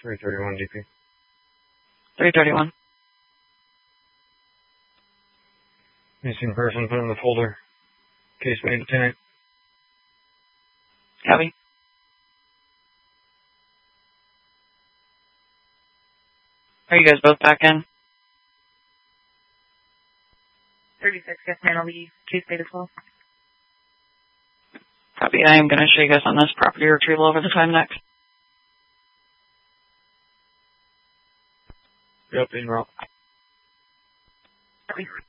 331 DP. 331. Missing person put in the folder. Case made to 10. Copy. Are you guys both back in? 36, yes, man. I'll be case made as well. Copy. I am going to show you guys on this property retrieval over the time next. Yep, in route. Copy.